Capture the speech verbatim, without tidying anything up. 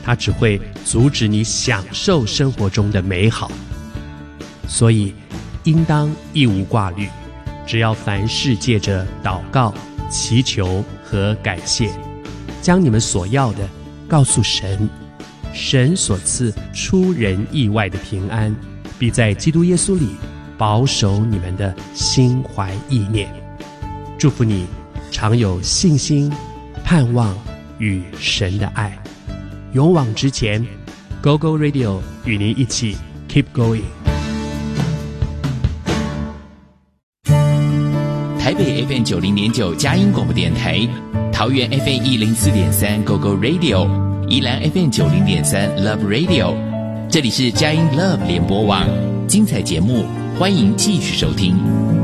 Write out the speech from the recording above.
它只会阻止你享受生活中的美好。所以应当一无挂虑，只要凡事借着祷告、祈求和感谢，将你们所要的告诉神，神所赐出人意外的平安，必在基督耶稣里保守你们的心怀意念。祝福你常有信心、盼望与神的爱，勇往直前。 Go Go Radio 与您一起 Keep Going。 台北 F M 九零点九佳音广播电台，桃园 F M 一零四点三 Go Go Radio， 宜兰 F M 九零点三 Love Radio。 这里是佳音 Love 联播网，精彩节目欢迎继续收听。